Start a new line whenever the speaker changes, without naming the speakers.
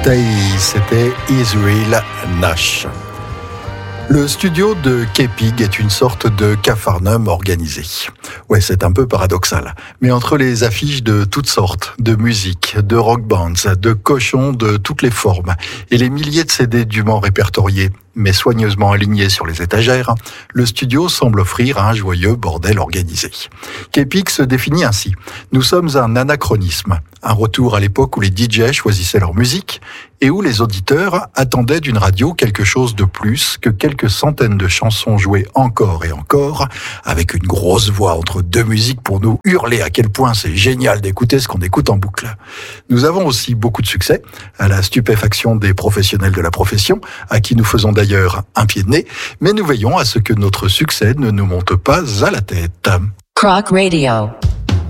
Stay, c'était Israel Nash. Le studio de Kepig est une sorte de capharnaüm organisé. Ouais, c'est un peu paradoxal. Mais entre les affiches de toutes sortes, de musique, de rock bands, de cochons de toutes les formes, et les milliers de CD dûment répertoriés, mais soigneusement alignés sur les étagères, le studio semble offrir un joyeux bordel organisé. Kepig se définit ainsi. Nous sommes un anachronisme, un retour à l'époque où les DJ choisissaient leur musique et où les auditeurs attendaient d'une radio quelque chose de plus que quelques centaines de chansons jouées encore et encore, avec une grosse voix entre deux musiques pour nous hurler à quel point c'est génial d'écouter ce qu'on écoute en boucle. Nous avons aussi beaucoup de succès, à la stupéfaction des professionnels de la profession, à qui nous faisons d'ailleurs un pied de nez, mais nous veillons à ce que notre succès ne nous monte pas à la tête.
Croc Radio.